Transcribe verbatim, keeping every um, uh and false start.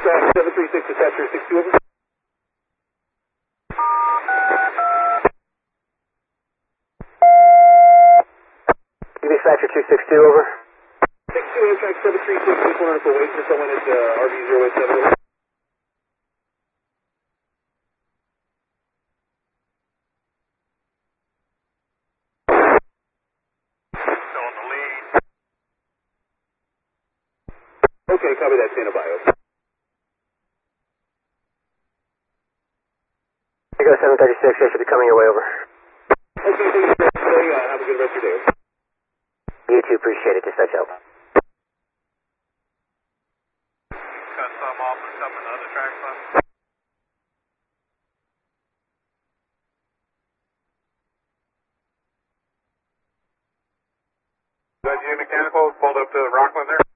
seven three six, dispatcher six two, over. Dispatcher two six two, over. six two, Amtrak seven three six, just wondering if we're waiting for someone at uh, R V zero eight seven, over. Still in the lead. Okay, copy that, standing by, over. Echo seven thirty-six, I should be coming your way, over. Okay, thank you for today. Uh, have a good rest of your day. Over. You too, appreciate it. Dispatch out. Cut some off and some in the other track, son. Is that you mechanical pulled up to Rockland there?